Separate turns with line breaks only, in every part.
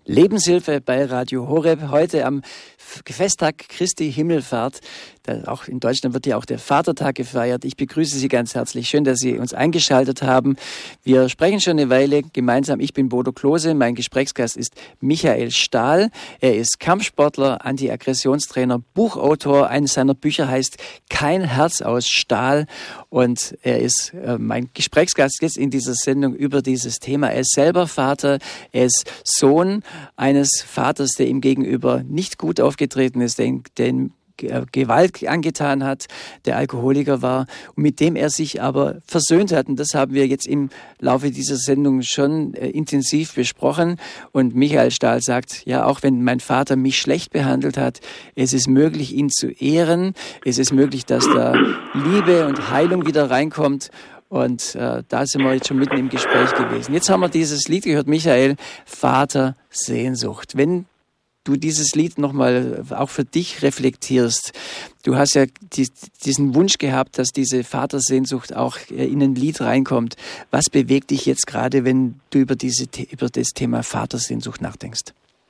Lebenshilfe bei Radio Horeb. Heute am Festtag Christi Himmelfahrt. Auch in Deutschland wird ja auch der Vatertag gefeiert. Ich begrüße Sie ganz herzlich. Schön, dass Sie uns eingeschaltet haben. Wir sprechen schon eine Weile gemeinsam. Ich bin Bodo Klose. Mein Gesprächsgast ist Michael Stahl. Er ist Kampfsportler, Anti-Aggressionstrainer, Buchautor. Eines seiner Bücher heißt Kein Herz aus Stahl. Und er ist mein Gesprächsgast jetzt in dieser Sendung über dieses Thema. Er ist selber Vater. Er ist Sohn eines Vaters, der ihm gegenüber nicht gut aufgetreten ist, den Gewalt angetan hat, der Alkoholiker war und mit dem er sich aber versöhnt hat. Und das haben wir jetzt im Laufe dieser Sendung schon intensiv besprochen. Und Michael Stahl sagt, ja, auch wenn mein Vater mich schlecht behandelt hat, es ist möglich, ihn zu ehren. Es ist möglich, dass da Liebe und Heilung wieder reinkommt. Und da sind wir jetzt schon mitten im Gespräch gewesen. Jetzt haben wir dieses Lied gehört, Michael, Vater Sehnsucht. Wenn du dieses Lied nochmal auch für dich reflektierst, du hast ja diesen Wunsch gehabt, dass diese Vatersehnsucht auch in ein Lied reinkommt. Was bewegt dich jetzt gerade, wenn du über das Thema Vatersehnsucht nachdenkst?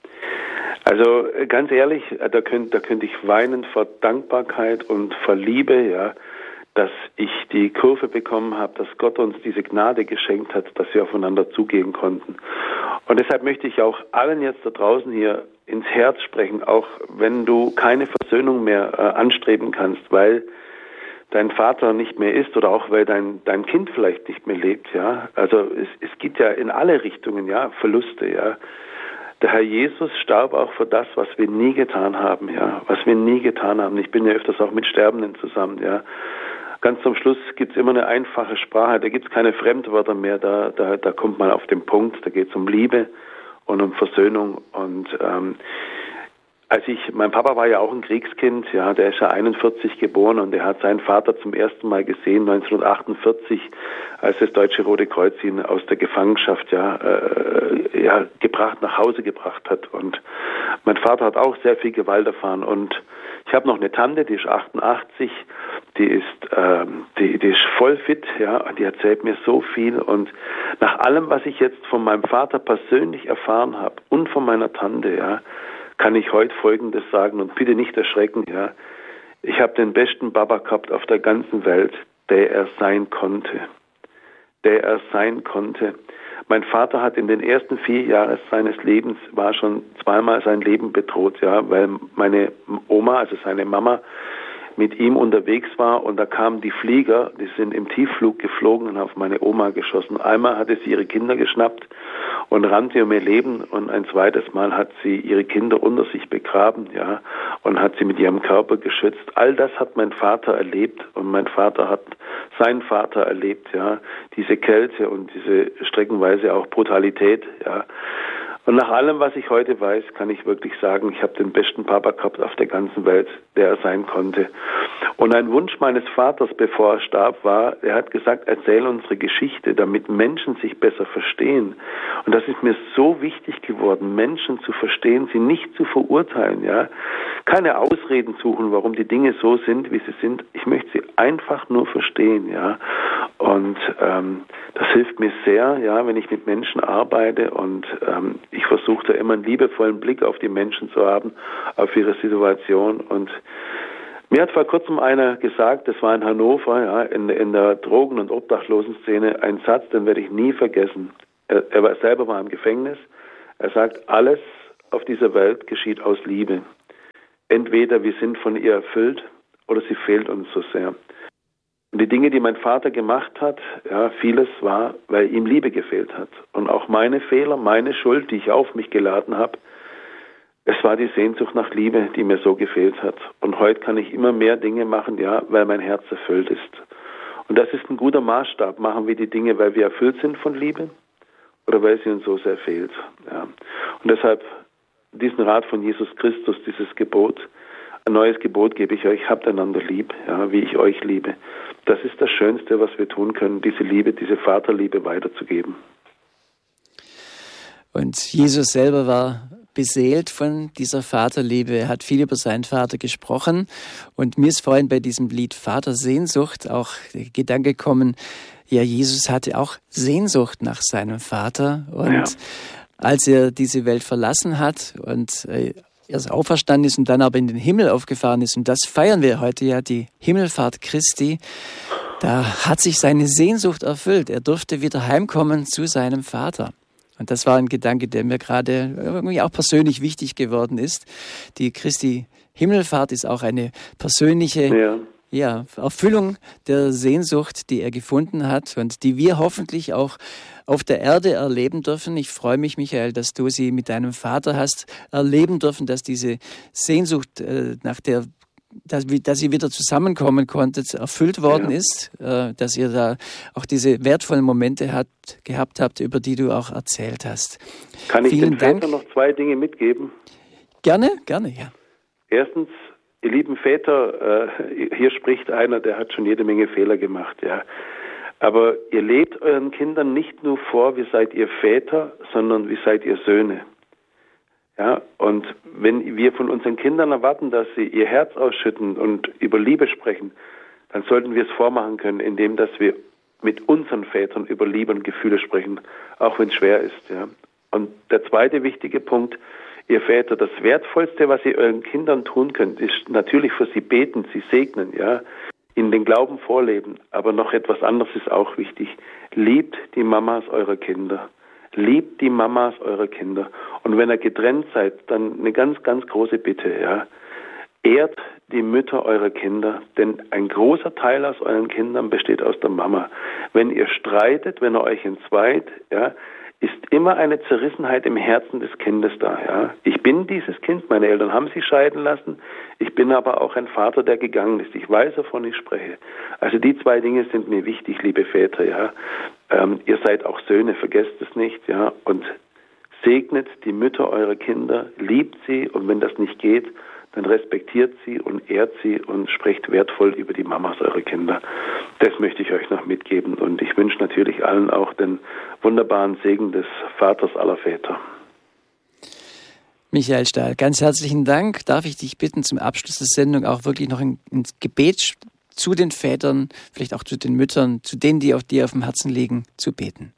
Also ganz ehrlich, da könnte ich weinen vor Dankbarkeit und vor Liebe, ja, dass ich die Kurve bekommen habe, dass Gott uns diese Gnade geschenkt hat, dass wir aufeinander zugehen konnten. Und deshalb möchte ich auch allen jetzt da draußen hier ins Herz sprechen, auch wenn du keine Versöhnung mehr anstreben kannst, weil dein Vater nicht mehr ist oder auch weil dein Kind vielleicht nicht mehr lebt, ja. Also es gibt ja in alle Richtungen, ja, Verluste, ja. Der Herr Jesus starb auch für das, was wir nie getan haben, ja, was wir nie getan haben. Ich bin ja öfters auch mit Sterbenden zusammen, ja. Ganz zum Schluss gibt's immer eine einfache Sprache, da gibt's keine Fremdwörter mehr, da kommt man auf den Punkt, da geht's um Liebe und um Versöhnung. Und mein Papa war ja auch ein Kriegskind, ja, der ist ja 41 geboren und er hat seinen Vater zum ersten Mal gesehen, 1948, als das Deutsche Rote Kreuz ihn aus der Gefangenschaft nach Hause gebracht hat. Und mein Vater hat auch sehr viel Gewalt erfahren. Und ich habe noch eine Tante, die ist 88, die ist voll fit, ja, und die erzählt mir so viel. Und nach allem, was ich jetzt von meinem Vater persönlich erfahren habe und von meiner Tante, ja, kann ich heute Folgendes sagen und bitte nicht erschrecken, ja. Ich habe den besten Papa gehabt auf der ganzen Welt, der er sein konnte. Mein Vater hat in den ersten 4 Jahren seines Lebens, war schon zweimal sein Leben bedroht, ja, weil meine Oma, also seine Mama, mit ihm unterwegs war und da kamen die Flieger, die sind im Tiefflug geflogen und auf meine Oma geschossen. Einmal hatte sie ihre Kinder geschnappt und rannte um ihr Leben und ein zweites Mal hat sie ihre Kinder unter sich begraben, ja, und hat sie mit ihrem Körper geschützt. All das hat mein Vater erlebt und mein Vater hat seinen Vater erlebt, ja, diese Kälte und diese streckenweise auch Brutalität, ja. Und nach allem, was ich heute weiß, kann ich wirklich sagen, ich habe den besten Papa gehabt auf der ganzen Welt, der er sein konnte. Und ein Wunsch meines Vaters, bevor er starb, war, er hat gesagt, erzähl unsere Geschichte, damit Menschen sich besser verstehen. Und das ist mir so wichtig geworden, Menschen zu verstehen, sie nicht zu verurteilen, ja. Keine Ausreden suchen, warum die Dinge so sind, wie sie sind. Ich möchte sie einfach nur verstehen, ja. Und das hilft mir sehr, ja, wenn ich mit Menschen arbeite und ich versuche da immer einen liebevollen Blick auf die Menschen zu haben, auf ihre Situation. Und mir hat vor kurzem einer gesagt, das war in Hannover, ja, in der Drogen- und Obdachlosenszene, ein Satz, den werde ich nie vergessen. Er selber war im Gefängnis. Er sagt, alles auf dieser Welt geschieht aus Liebe. Entweder wir sind von ihr erfüllt oder sie fehlt uns so sehr. Und die Dinge, die mein Vater gemacht hat, ja, vieles war, weil ihm Liebe gefehlt hat. Und auch meine Fehler, meine Schuld, die ich auf mich geladen habe, es war die Sehnsucht nach Liebe, die mir so gefehlt hat. Und heute kann ich immer mehr Dinge machen, ja, weil mein Herz erfüllt ist. Und das ist ein guter Maßstab. Machen wir die Dinge, weil wir erfüllt sind von Liebe oder weil sie uns so sehr fehlt. Ja. Und deshalb diesen Rat von Jesus Christus, dieses Gebot, ein neues Gebot gebe ich euch, habt einander lieb, ja, wie ich euch liebe. Das ist das Schönste, was wir tun können, diese Liebe, diese Vaterliebe weiterzugeben.
Und Jesus selber war beseelt von dieser Vaterliebe. Er hat viel über seinen Vater gesprochen. Und mir ist vorhin bei diesem Lied Vatersehnsucht auch der Gedanke gekommen, ja, Jesus hatte auch Sehnsucht nach seinem Vater. Und als er diese Welt verlassen hat und erst auferstanden ist und dann aber in den Himmel aufgefahren ist. Und das feiern wir heute ja, die Himmelfahrt Christi. Da hat sich seine Sehnsucht erfüllt. Er durfte wieder heimkommen zu seinem Vater. Und das war ein Gedanke, der mir gerade irgendwie auch persönlich wichtig geworden ist. Die Christi Himmelfahrt ist auch eine persönliche Erfüllung der Sehnsucht, die er gefunden hat und die wir hoffentlich auch auf der Erde erleben dürfen. Ich freue mich, Michael, dass du sie mit deinem Vater hast erleben dürfen, dass diese Sehnsucht dass ihr wieder zusammenkommen konntet, erfüllt worden ist, dass ihr da auch diese wertvollen Momente gehabt habt, über die du auch erzählt hast.
Kann ich den Vätern noch 2 Dinge mitgeben?
Gerne, ja.
Erstens, ihr lieben Väter, hier spricht einer, der hat schon jede Menge Fehler gemacht, ja. Aber ihr lebt euren Kindern nicht nur vor, wie seid ihr Väter, sondern wie seid ihr Söhne. Ja, und wenn wir von unseren Kindern erwarten, dass sie ihr Herz ausschütten und über Liebe sprechen, dann sollten wir es vormachen können, indem dass wir mit unseren Vätern über Liebe und Gefühle sprechen, auch wenn es schwer ist. Ja. Und der zweite wichtige Punkt, ihr Väter, das Wertvollste, was ihr euren Kindern tun könnt, ist natürlich für sie beten, sie segnen, ja, ihnen den Glauben vorleben. Aber noch etwas anderes ist auch wichtig. Liebt die Mamas eurer Kinder. Liebt die Mamas eurer Kinder. Und wenn ihr getrennt seid, dann eine ganz, ganz große Bitte, ja. Ehrt die Mütter eurer Kinder, denn ein großer Teil aus euren Kindern besteht aus der Mama. Wenn ihr streitet, wenn ihr euch entzweit, ja, ist immer eine Zerrissenheit im Herzen des Kindes da. Ja. Ich bin dieses Kind, meine Eltern haben sich scheiden lassen, ich bin aber auch ein Vater, der gegangen ist. Ich weiß, wovon ich spreche. Also die 2 Dinge sind mir wichtig, liebe Väter. Ja. Ihr seid auch Söhne, vergesst es nicht. Ja. Und segnet die Mütter eurer Kinder, liebt sie und wenn das nicht geht, dann respektiert sie und ehrt sie und sprecht wertvoll über die Mamas eurer Kinder. Das möchte ich euch noch mitgeben und ich wünsche natürlich allen auch den wunderbaren Segen des Vaters aller Väter.
Michael Stahl, ganz herzlichen Dank. Darf ich dich bitten, zum Abschluss der Sendung auch wirklich noch ein Gebet zu den Vätern, vielleicht auch zu den Müttern, zu denen, die auf dir auf dem Herzen liegen, zu beten?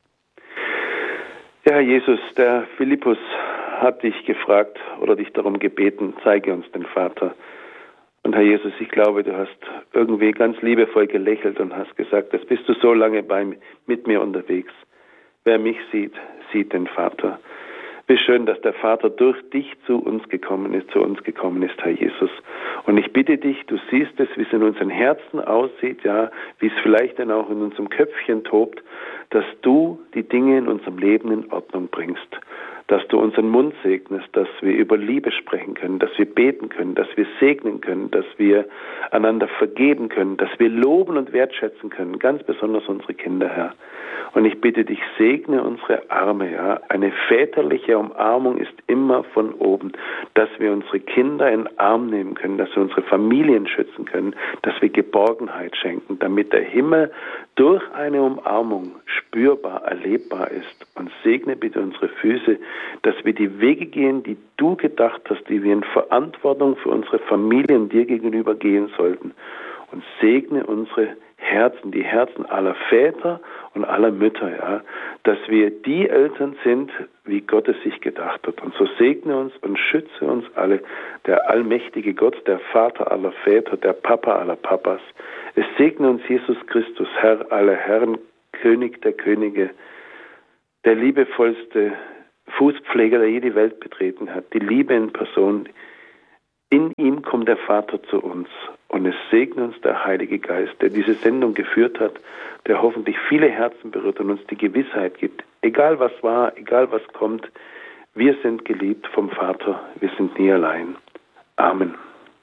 Ja, Herr Jesus, der Philippus hat dich gefragt oder dich darum gebeten, zeige uns den Vater. Und Herr Jesus, ich glaube, du hast irgendwie ganz liebevoll gelächelt und hast gesagt, das bist du so lange mit mir unterwegs. Wer mich sieht, sieht den Vater. Wie schön, dass der Vater durch dich zu uns gekommen ist, Herr Jesus. Und ich bitte dich, du siehst es, wie es in unseren Herzen aussieht, ja, wie es vielleicht dann auch in unserem Köpfchen tobt, dass du die Dinge in unserem Leben in Ordnung bringst. Dass du unseren Mund segnest, dass wir über Liebe sprechen können, dass wir beten können, dass wir segnen können, dass wir einander vergeben können, dass wir loben und wertschätzen können, ganz besonders unsere Kinder, Herr. Und ich bitte dich, segne unsere Arme, ja. Eine väterliche Umarmung ist immer von oben, dass wir unsere Kinder in den Arm nehmen können, dass wir unsere Familien schützen können, dass wir Geborgenheit schenken, damit der Himmel durch eine Umarmung spürbar, erlebbar ist. Und segne bitte unsere Füße, dass wir die Wege gehen, die du gedacht hast, die wir in Verantwortung für unsere Familien dir gegenüber gehen sollten. Und segne unsere Herzen, die Herzen aller Väter und aller Mütter, ja, dass wir die Eltern sind, wie Gott es sich gedacht hat. Und so segne uns und schütze uns alle, der allmächtige Gott, der Vater aller Väter, der Papa aller Papas. Es segne uns Jesus Christus, Herr aller Herren, König der Könige, der liebevollste Fußpfleger, der je die Welt betreten hat, die Liebe in Person. In ihm kommt der Vater zu uns und es segne uns der Heilige Geist, der diese Sendung geführt hat, der hoffentlich viele Herzen berührt und uns die Gewissheit gibt, egal was war, egal was kommt, wir sind geliebt vom Vater, wir sind nie allein. Amen.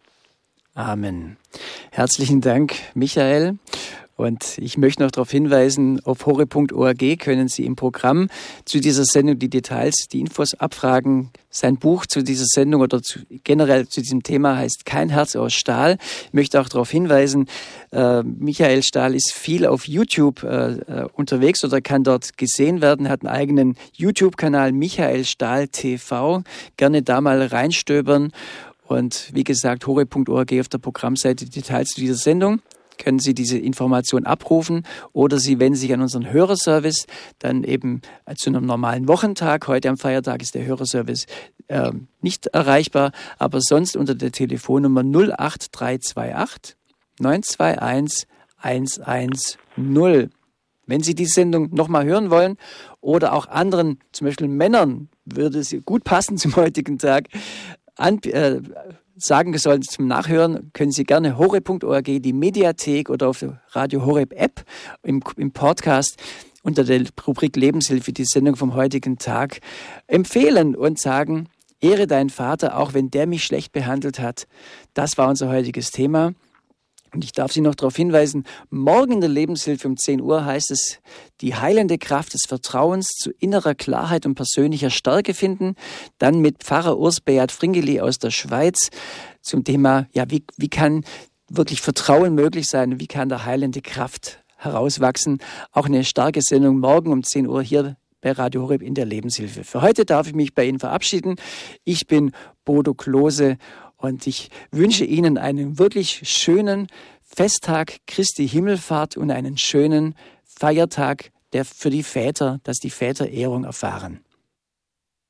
Amen. Herzlichen Dank, Michael. Und ich möchte noch darauf hinweisen, auf horeb.org können Sie im Programm zu dieser Sendung die Details, die Infos abfragen. Sein Buch zu dieser Sendung oder generell zu diesem Thema heißt Kein Herz aus Stahl. Ich möchte auch darauf hinweisen, Michael Stahl ist viel auf YouTube unterwegs oder kann dort gesehen werden, hat einen eigenen YouTube-Kanal Michael Stahl TV. Gerne da mal reinstöbern. Und wie gesagt, horeb.org auf der Programmseite Details zu dieser Sendung. können Sie diese Information abrufen oder Sie wenden sich an unseren Hörerservice, dann eben zu einem normalen Wochentag. Heute am Feiertag ist der Hörerservice nicht erreichbar, aber sonst unter der Telefonnummer 08328 921 110. Wenn Sie die Sendung nochmal hören wollen oder auch anderen, zum Beispiel Männern, würde sie gut passen zum heutigen Tag, sagen sollen zum Nachhören, können Sie gerne horeb.org, die Mediathek oder auf der Radio Horeb App im Podcast unter der Rubrik Lebenshilfe die Sendung vom heutigen Tag empfehlen und sagen, ehre deinen Vater, auch wenn der mich schlecht behandelt hat. Das war unser heutiges Thema. Und ich darf Sie noch darauf hinweisen, morgen in der Lebenshilfe um 10 Uhr heißt es, die heilende Kraft des Vertrauens zu innerer Klarheit und persönlicher Stärke finden. Dann mit Pfarrer Urs Beat Fringeli aus der Schweiz zum Thema, ja, wie kann wirklich Vertrauen möglich sein? Wie kann da heilende Kraft herauswachsen? Auch eine starke Sendung morgen um 10 Uhr hier bei Radio Horeb in der Lebenshilfe. Für heute darf ich mich bei Ihnen verabschieden. Ich bin Bodo Klose. Und ich wünsche Ihnen einen wirklich schönen Festtag Christi Himmelfahrt und einen schönen Feiertag für die Väter, dass die Väter Ehrung erfahren.